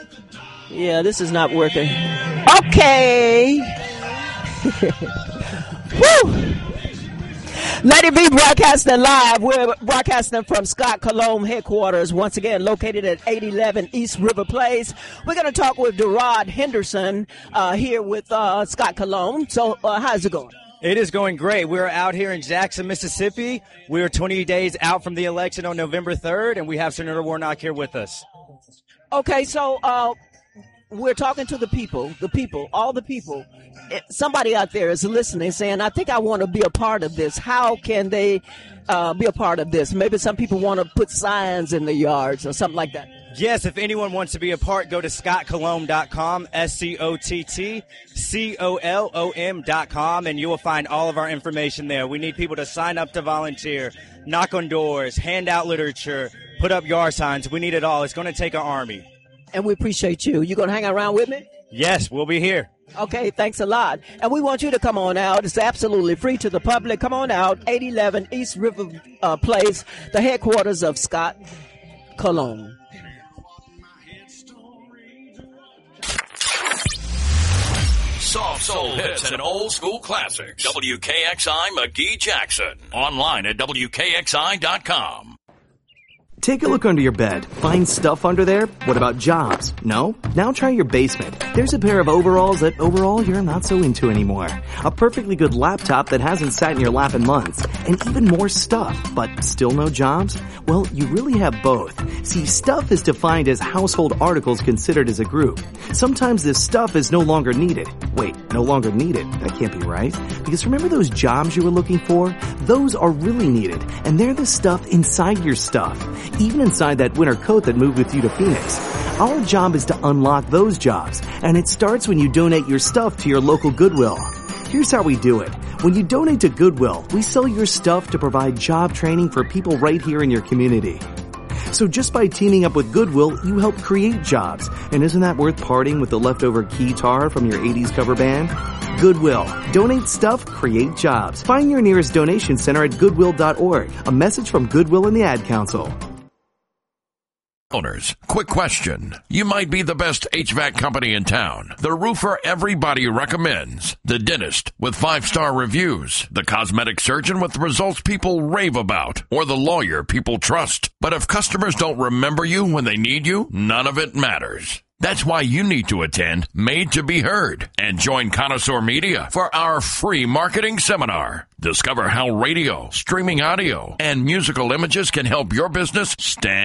Yeah, this is not working. Okay. Woo! Let it be broadcasting live. We're broadcasting from Scott Cologne headquarters, once again located at 811 East River Place. We're going to talk with Derrod Henderson here with Scott Cologne. So how's it going? It is going great. We're out here in Jackson, Mississippi. We're 20 days out from the election on November 3rd, and we have Senator Warnock here with us. Okay, so we're talking to the people, all the people. Somebody out there is listening saying, I think I want to be a part of this. How can they be a part of this? Maybe some people want to put signs in the yards or something like that. Yes, if anyone wants to be a part, go to scottcolomb.com, SCOTTCOLOM.com, and you will find all of our information there. We need people to sign up to volunteer, knock on doors, hand out literature, put up yard signs. We need it all. It's going to take an army. And we appreciate you. You going to hang around with me? Yes, we'll be here. Okay, thanks a lot. And we want you to come on out. It's absolutely free to the public. Come on out, 811 East River Place, the headquarters of Scott Cologne. Soft soul hits and old school classics. WKXI McGee Jackson. Online at WKXI.com. Take a look under your bed. Find stuff under there? What about jobs? No? Now try your basement. There's a pair of overalls that overall you're not so into anymore. A perfectly good laptop that hasn't sat in your lap in months. And even more stuff, but still no jobs? Well, you really have both. See, stuff is defined as household articles considered as a group. Sometimes this stuff is no longer needed. Wait, no longer needed? That can't be right. Because remember those jobs you were looking for? Those are really needed. And they're the stuff inside your stuff. Even inside that winter coat that moved with you to Phoenix. Our job is to unlock those jobs, and it starts when you donate your stuff to your local Goodwill. Here's how we do it. When you donate to Goodwill, we sell your stuff to provide job training for people right here in your community. So just by teaming up with Goodwill, you help create jobs. And isn't that worth parting with the leftover guitar from your 80s cover band? Goodwill. Donate stuff, create jobs. Find your nearest donation center at goodwill.org. A message from Goodwill and the Ad Council. Owners, quick question. You might be the best HVAC company in town. The roofer everybody recommends. The dentist with 5-star reviews. The cosmetic surgeon with results people rave about. Or the lawyer people trust. But if customers don't remember you when they need you, none of it matters. That's why you need to attend Made to Be Heard and join Connoisseur Media for our free marketing seminar. Discover how radio, streaming audio, and musical images can help your business stand